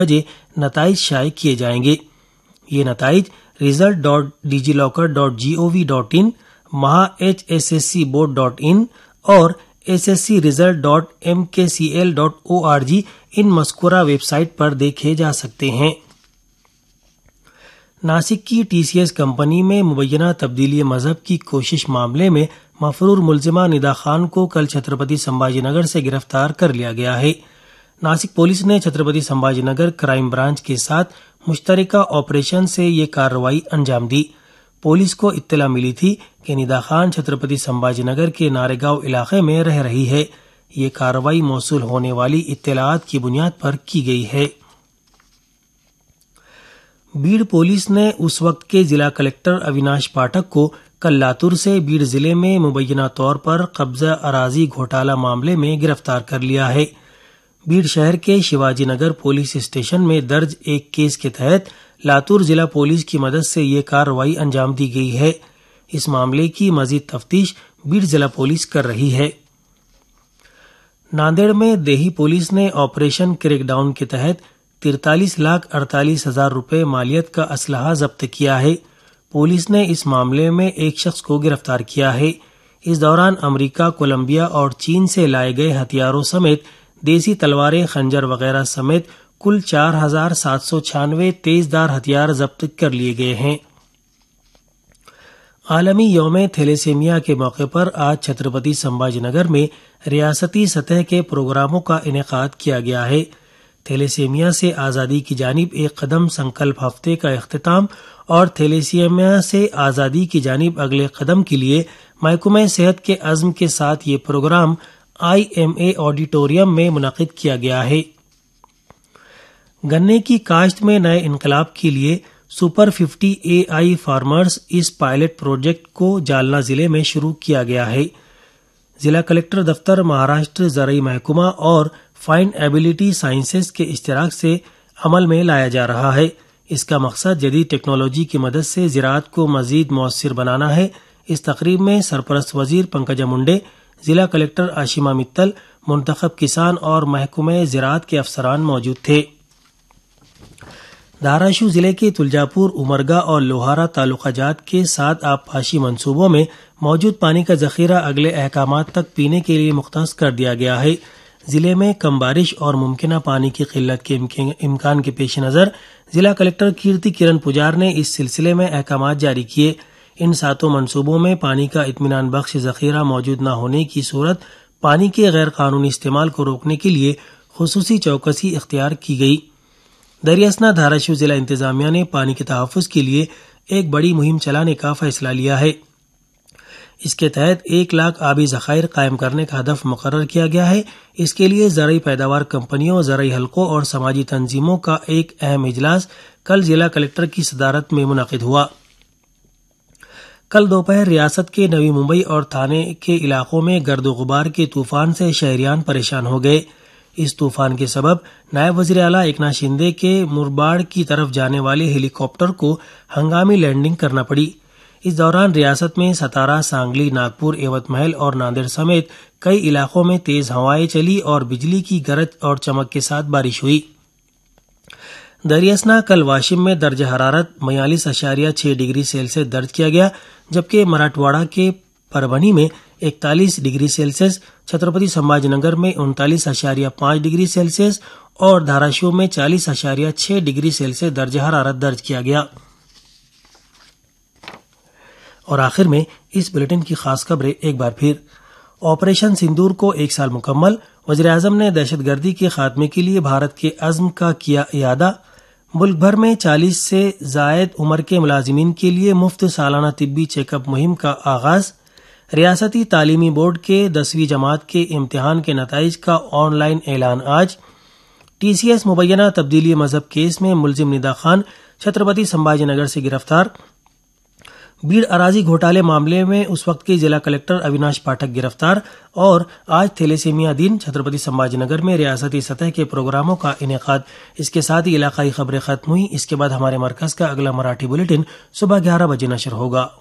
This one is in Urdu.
بجے نتائج شائع کیے جائیں گے۔ یہ نتائج result.digilocker.gov.in، maha-hsscboard.in اور sscresult.mkcl.org ان مذکورہ ویب سائٹ پر دیکھے جا سکتے ہیں۔ ناسک کی TCS کمپنی میں مبینہ تبدیلی مذہب کی کوشش معاملے میں مفرور ملزمہ ندا خان کو کل چھترپتی سمبھاجی نگر سے گرفتار کر لیا گیا ہے۔ ناسک پولیس نے چھترپتی سمبھاجی نگر کرائم برانچ کے ساتھ مشترکہ آپریشن سے یہ کارروائی انجام دی۔ پولیس کو اطلاع ملی تھی کہ ندا خان چھترپتی سمبھاجی نگر کے نارے گاؤں علاقے میں رہ رہی ہے۔ یہ کارروائی موصول ہونے والی اطلاعات کی بنیاد پر کی گئی ہے۔ بیڑ پولیس نے اس وقت کے ضلع کلکٹر اویناش پاٹھک کو کل لاتور سے بیڑ ضلع میں مبینہ طور پر قبضہ اراضی گھوٹالہ معاملے میں گرفتار کر لیا ہے۔ بیڑ شہر کے شیواجی نگر پولیس اسٹیشن میں درج ایک کیس کے تحت لاتور ضلع پولیس کی مدد سے یہ کارروائی انجام دی گئی ہے۔ اس معاملے کی مزید تفتیش بیڑ ضلع پولیس کر رہی ہے۔ ناندیڑ میں دیہی پولیس نے آپریشن کریک ڈاؤن کے تحت 43,48,000 روپے مالیت کا اسلحہ ضبط کیا ہے۔ پولیس نے اس معاملے میں ایک شخص کو گرفتار کیا ہے۔ اس دوران امریکہ، کولمبیا اور چین سے لائے گئے ہتھیاروں سمیت دیسی تلواریں، خنجر وغیرہ سمیت کل 4,796 تیز دھار ہتھیار ضبط کر لیے گئے ہیں۔ عالمی یوم تھیلیسیمیا کے موقع پر آج چھترپتی سمبھاجی نگر میں ریاستی سطح کے پروگراموں کا انعقاد کیا گیا ہے۔ تھیلیسیمیا سے آزادی کی جانب ایک قدم سنکلپ ہفتے کا اختتام اور تھیلیسیمیا سے آزادی کی جانب اگلے قدم کے لیے محکمہ صحت کے عزم کے ساتھ یہ پروگرام IMA آڈیٹوریم میں منعقد کیا گیا ہے۔ گنے کی کاشت میں نئے انقلاب کے لیے سپر 50 AI فارمرز اس پائلٹ پروجیکٹ کو جالنہ ضلع میں شروع کیا گیا ہے۔ ضلع کلکٹر دفتر، مہاراشٹر زرعی محکمہ اور فائن ایبلٹی سائنسز کے اشتراک سے عمل میں لایا جا رہا ہے۔ اس کا مقصد جدید ٹیکنالوجی کی مدد سے زراعت کو مزید مؤثر بنانا ہے۔ اس تقریب میں سرپرست وزیر پنکجا منڈے، ضلع کلکٹر آشیما متل، منتخب کسان اور محکمہ زراعت کے افسران موجود تھے۔ دھاراشو ضلع کے تلجاپور، امرگا اور لوہارا تعلقہ جات کے 7 آبپاشی منصوبوں میں موجود پانی کا ذخیرہ اگلے احکامات تک پینے کے لیے مختص کر دیا گیا ہے۔ ضلع میں کم بارش اور ممکنہ پانی کی قلت کے امکان کے پیش نظر ضلع کلکٹر کیرتی کرن پجار نے اس سلسلے میں احکامات جاری کیے۔ ان 7 منصوبوں میں پانی کا اطمینان بخش ذخیرہ موجود نہ ہونے کی صورت پانی کے غیر قانونی استعمال کو روکنے کے لیے خصوصی چوکسی اختیار کی گئی۔ دریاسنا دھاراشو ضلع انتظامیہ نے پانی کے تحفظ کے لیے ایک بڑی مہم چلانے کا فیصلہ لیا ہے۔ اس کے تحت 1 لاکھ آبی ذخائر قائم کرنے کا ہدف مقرر کیا گیا ہے۔ اس کے لیے زرعی پیداوار کمپنیوں، زرعی حلقوں اور سماجی تنظیموں کا ایک اہم اجلاس کل ضلع کلکٹر کی صدارت میں منعقد ہوا۔ کل دوپہر ریاست کے نوی ممبئی اور تھانے کے علاقوں میں گرد و غبار کے طوفان سے شہریان پریشان ہو گئے۔ اس طوفان کے سبب نائب وزیر اعلیٰ ایکناتھ شندے کے مرباڑ کی طرف جانے والے ہیلی کاپٹر کو ہنگامی لینڈنگ کرنا پڑی۔ اس دوران ریاست میں ستارہ، سانگلی، ناگپور، ایوت محل اور ناندیڑ سمیت کئی علاقوں میں تیز ہوائیں چلی اور بجلی کی گرج اور چمک کے ساتھ بارش ہوئی۔ دریاسنا کل واشم میں درجہ حرارت 42.6 ڈگری سیلسیس درج کیا گیا، جبکہ مراٹھواڑہ کے پربھنی میں 41 ڈگری سیلسیس، چھترپتی سمبھاجی نگر میں 39.5 ڈگری سیلسیس اور دھاراشو میں 40.6 ڈگری سیلسیس درجہ حرارت درج کیا گیا۔ اور آخر میں اس بلیٹن کی خاص خبریں ایک بار پھر۔ آپریشن سندور کو 1 سال مکمل، وزیر اعظم نے دہشت گردی کے خاتمے کے لیے بھارت کے عزم کا کیا اعادہ۔ ملک بھر میں 40 سے زائد عمر کے ملازمین کے لیے مفت سالانہ طبی چیک اپ مہم کا آغاز۔ ریاستی تعلیمی بورڈ کے 10ویں جماعت کے امتحان کے نتائج کا آن لائن اعلان آج۔ TCS مبینہ تبدیلی مذہب کیس میں ملزم ندا خان چھترپتی سمبھاجی نگر سے گرفتار۔ بیڑ اراضی گھوٹالے معاملے میں اس وقت کے ضلع کلکٹر اویناش پاٹھک گرفتار۔ اور آج تھیلیسیمیا دن، چھترپتی سمبھاجی نگر میں ریاستی سطح کے پروگراموں کا انعقاد۔ اس کے ساتھ ہی علاقائی خبریں ختم ہوئی۔ اس کے بعد ہمارے مرکز کا اگلا مراٹھی بلیٹن صبح 11 بجے نشر ہوگا۔